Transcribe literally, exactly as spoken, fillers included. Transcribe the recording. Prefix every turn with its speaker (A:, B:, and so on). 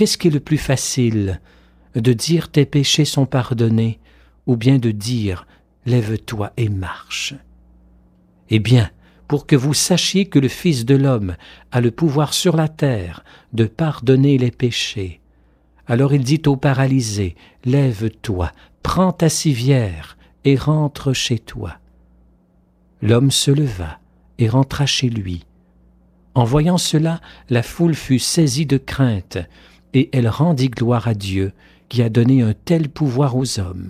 A: qu'est-ce qui est le plus facile, de dire tes péchés sont pardonnés, ou bien de dire lève-toi et marche? Eh bien, pour que vous sachiez que le Fils de l'homme a le pouvoir sur la terre de pardonner les péchés, alors il dit au paralysé, lève-toi, prends ta civière et rentre chez toi. L'homme se leva et rentra chez lui. En voyant cela, la foule fut saisie de crainte, et elle rendit gloire à Dieu, qui a donné un tel pouvoir aux hommes.